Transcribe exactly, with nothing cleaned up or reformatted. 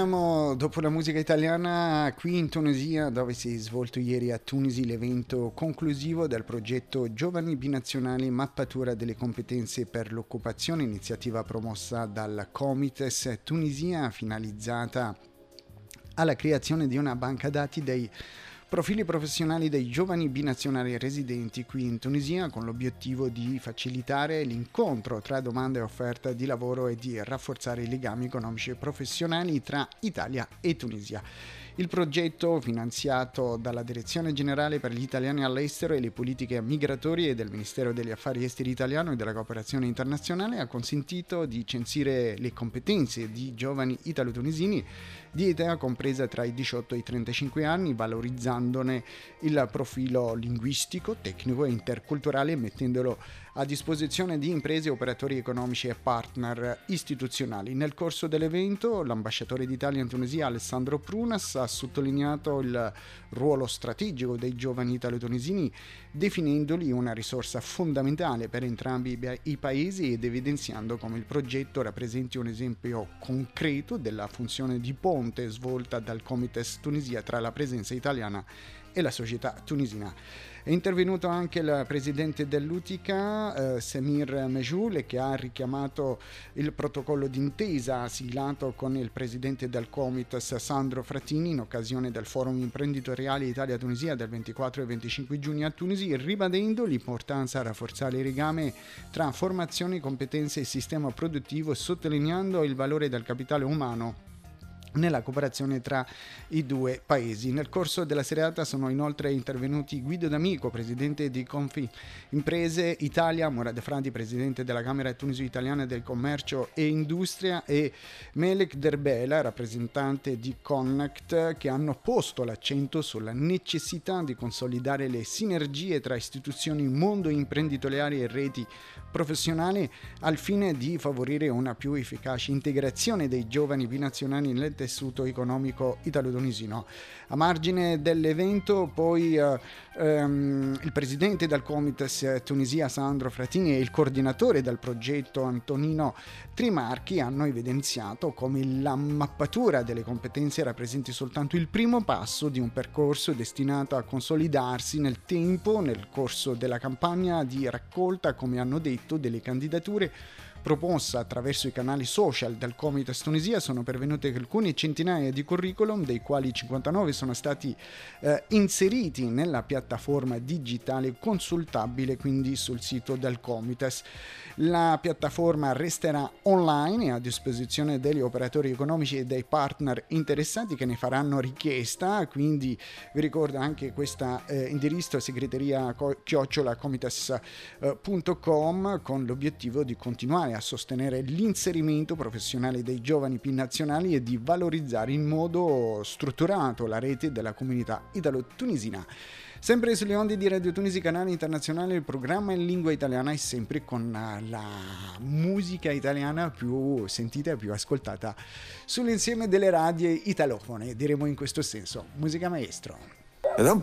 Torniamo dopo la musica italiana qui in Tunisia, dove si è svolto ieri a Tunisi l'evento conclusivo del progetto Giovani Binazionali Mappatura delle competenze per l'occupazione, iniziativa promossa dal Comites Tunisia, finalizzata alla creazione di una banca dati dei profili professionali dei giovani binazionali residenti qui in Tunisia, con l'obiettivo di facilitare l'incontro tra domanda e offerta di lavoro e di rafforzare i legami economici e professionali tra Italia e Tunisia. Il progetto, finanziato dalla Direzione Generale per gli Italiani all'Estero e le Politiche Migratorie del Ministero degli Affari Esteri italiano e della Cooperazione Internazionale, ha consentito di censire le competenze di giovani italo-tunisini di età compresa tra i diciotto e i trentacinque anni, valorizzandone il profilo linguistico, tecnico e interculturale, mettendolo a disposizione di imprese, operatori economici e partner istituzionali. Nel corso dell'evento, l'ambasciatore d'Italia in Tunisia, Alessandro Prunas, ha sottolineato il ruolo strategico dei giovani italo-tunisini, definendoli una risorsa fondamentale per entrambi i paesi ed evidenziando come il progetto rappresenti un esempio concreto della funzione di ponte svolta dal Comites Tunisia tra la presenza italiana e la società tunisina. È intervenuto anche il presidente dell'U T I C A, eh, Semir Mejoul, che ha richiamato il protocollo d'intesa siglato con il presidente del Comites, Sandro Frattini, in occasione del forum imprenditoriale Italia-Tunisia del ventiquattro e venticinque giugno a Tunisi, ribadendo l'importanza di rafforzare il legame tra formazione, competenze e sistema produttivo, sottolineando il valore del capitale umano nella cooperazione tra i due paesi. Nel corso della serata sono inoltre intervenuti Guido D'Amico, presidente di Confi Imprese Italia, Morad Fradi, presidente della Camera Tunisio-Italiana del Commercio e Industria, e Melek Derbela, rappresentante di Connect, che hanno posto l'accento sulla necessità di consolidare le sinergie tra istituzioni, mondo imprenditoriale e reti professionali al fine di favorire una più efficace integrazione dei giovani binazionali nel tessuto economico italo-tunisino. A margine dell'evento poi eh, ehm, il presidente del Comites Tunisia, Sandro Frattini, e il coordinatore del progetto, Antonino Trimarchi, hanno evidenziato come la mappatura delle competenze rappresenti soltanto il primo passo di un percorso destinato a consolidarsi nel tempo. Nel corso della campagna di raccolta, come hanno detto, delle candidature proposta attraverso i canali social del Comites Tunisia, sono pervenute alcune centinaia di curriculum, dei quali cinquantanove sono stati eh, inseriti nella piattaforma digitale consultabile quindi sul sito del Comites. La piattaforma resterà online e a disposizione degli operatori economici e dei partner interessati che ne faranno richiesta, quindi vi ricordo anche questo eh, indirizzo segreteria chiocciola comites punto com, con l'obiettivo di continuare a sostenere l'inserimento professionale dei giovani binnazionali e di valorizzare in modo strutturato la rete della comunità italo-tunisina. Sempre sulle onde di Radio Tunisi, canale internazionale, il programma in lingua italiana è sempre con la musica italiana più sentita e più ascoltata sull'insieme delle radio italofone, diremo in questo senso. Musica maestro. Da un